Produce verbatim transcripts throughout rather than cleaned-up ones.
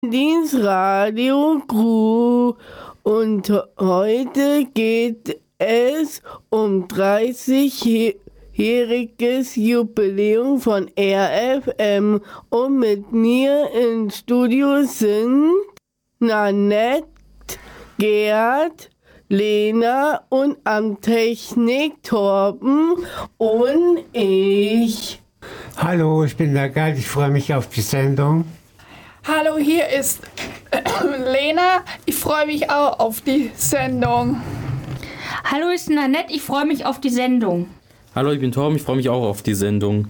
Dienstradio Crew und heute geht es um dreißigjähriges Jubiläum von R F M und mit mir im Studio sind Nanette, Gerd, Lena und am Technik Torben und ich. Hallo, ich bin der Gerd, ich freue mich auf die Sendung. Hallo, hier ist Lena. Ich freue mich auch auf die Sendung. Hallo, ich bin Nanette. Ich freue mich auf die Sendung. Hallo, ich bin Torben. Ich freue mich auch auf die Sendung.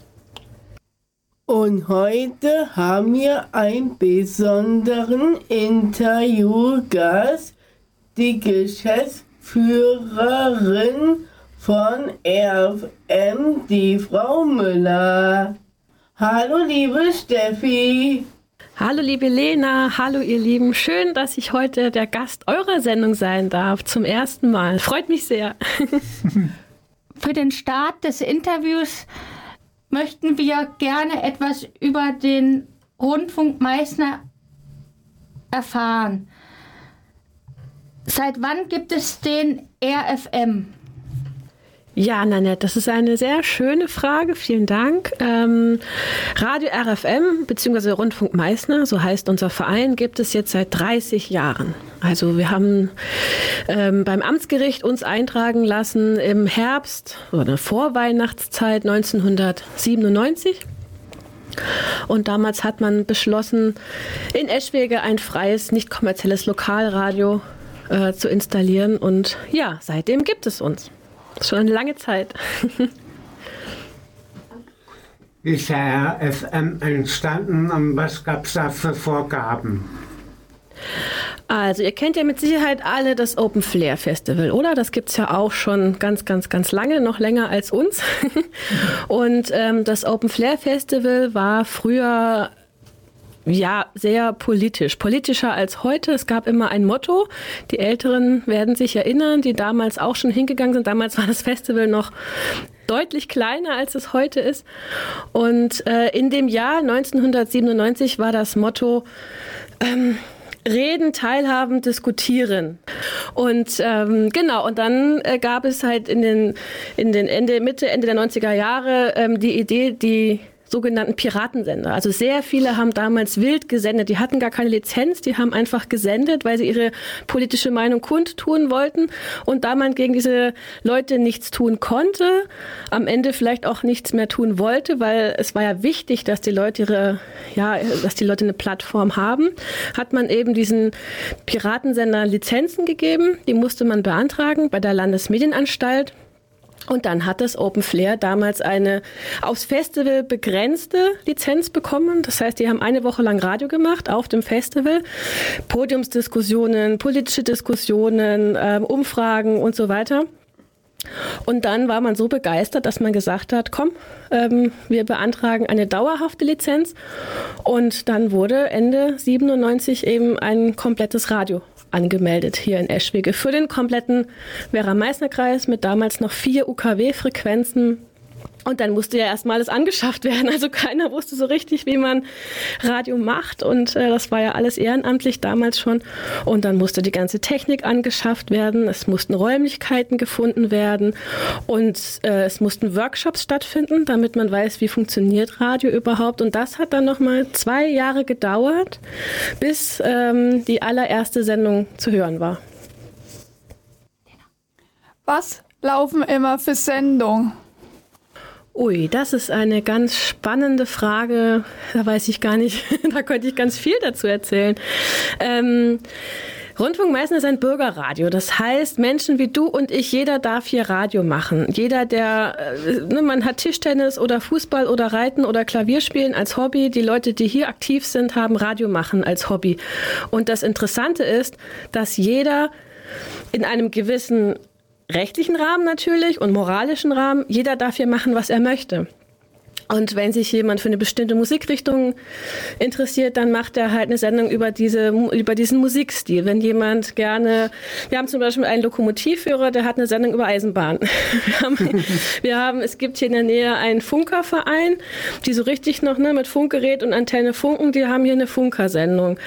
Und heute haben wir einen besonderen Interviewgast, die Geschäftsführerin von R F M, die Frau Müller. Hallo, liebe Steffi. Hallo liebe Lena, hallo ihr Lieben, schön, dass ich heute der Gast eurer Sendung sein darf, zum ersten Mal. Freut mich sehr. Für den Start des Interviews möchten wir gerne etwas über den Rundfunk Meißner erfahren. Seit wann gibt es den R F M? Ja, Nanette, das ist eine sehr schöne Frage. Vielen Dank. Ähm, Radio R F M bzw. Rundfunk Meißner, so heißt unser Verein, gibt es jetzt seit dreißig Jahren. Also wir haben ähm, beim Amtsgericht uns eintragen lassen im Herbst oder in der Vorweihnachtszeit neunzehnhundertsiebenundneunzig. Und damals hat man beschlossen, in Eschwege ein freies, nicht kommerzielles Lokalradio äh, zu installieren. Und ja, seitdem gibt es uns. Das ist schon eine lange Zeit. Wie ist der R F M entstanden und was gab es da für Vorgaben? Also ihr kennt ja mit Sicherheit alle das Open Flair Festival, oder? Das gibt es ja auch schon ganz, ganz, ganz lange, noch länger als uns. Und ähm, das Open Flair Festival war früher ja sehr politisch, politischer als heute. Es gab immer ein Motto. Die Älteren werden sich erinnern, die damals auch schon hingegangen sind. Damals war das Festival noch deutlich kleiner, als es heute ist. Und äh, in dem Jahr neunzehnhundertsiebenundneunzig war das Motto ähm, Reden, teilhaben, diskutieren. Und ähm, genau, und dann äh, gab es halt in den, in den Ende, Mitte, Ende der neunziger Jahre ähm, die Idee, die sogenannten Piratensender. Also sehr viele haben damals wild gesendet. Die hatten gar keine Lizenz, die haben einfach gesendet, weil sie ihre politische Meinung kundtun wollten. Und da man gegen diese Leute nichts tun konnte, am Ende vielleicht auch nichts mehr tun wollte, weil es war ja wichtig, dass die Leute ihre, ja, dass die Leute eine Plattform haben, hat man eben diesen Piratensendern Lizenzen gegeben. Die musste man beantragen bei der Landesmedienanstalt. Und dann hat das Open Flair damals eine aufs Festival begrenzte Lizenz bekommen. Das heißt, die haben eine Woche lang Radio gemacht auf dem Festival. Podiumsdiskussionen, politische Diskussionen, äh, Umfragen und so weiter. Und dann war man so begeistert, dass man gesagt hat, komm, ähm, wir beantragen eine dauerhafte Lizenz. Und dann wurde Ende siebenundneunzig eben ein komplettes Radio angemeldet hier in Eschwege für den kompletten Werra-Meißner-Kreis mit damals noch vier U K W-Frequenzen. Und dann musste ja erstmal alles angeschafft werden. Also keiner wusste so richtig, wie man Radio macht. Und äh, das war ja alles ehrenamtlich damals schon. Und dann musste die ganze Technik angeschafft werden. Es mussten Räumlichkeiten gefunden werden. Und äh, es mussten Workshops stattfinden, damit man weiß, wie funktioniert Radio überhaupt. Und das hat dann nochmal zwei Jahre gedauert, bis ähm, die allererste Sendung zu hören war. Was laufen immer für Sendungen? Ui, das ist eine ganz spannende Frage. Da weiß ich gar nicht, da könnte ich ganz viel dazu erzählen. Ähm, Rundfunk Meißner ist ein Bürgerradio. Das heißt, Menschen wie du und ich, jeder darf hier Radio machen. Jeder, der, äh, ne, man hat Tischtennis oder Fußball oder Reiten oder Klavierspielen als Hobby. Die Leute, die hier aktiv sind, haben Radio machen als Hobby. Und das Interessante ist, dass jeder in einem gewissen rechtlichen Rahmen natürlich und moralischen Rahmen, jeder darf hier machen, was er möchte. Und wenn sich jemand für eine bestimmte Musikrichtung interessiert, dann macht er halt eine Sendung über diese, über diesen Musikstil. Wenn jemand gerne, wir haben zum Beispiel einen Lokomotivführer, der hat eine Sendung über Eisenbahn. Wir haben, wir haben, es gibt hier in der Nähe einen Funkerverein, die so richtig noch ne, mit Funkgerät und Antenne funken, die haben hier eine Funkersendung.